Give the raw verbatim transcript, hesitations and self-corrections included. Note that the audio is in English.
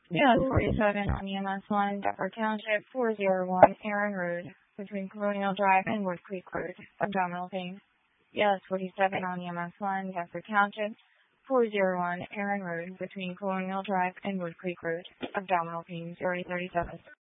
Yeah, forty-seven on E M S one, Deptford Township, four oh one, Aaron Road, between Colonial Drive and Wood Creek Road, abdominal pain. Yes, forty-seven on E M S one, Deptford Township, four oh one, Aaron Road, between Colonial Drive and Wood Creek Road, abdominal pain, zero thirty-seven.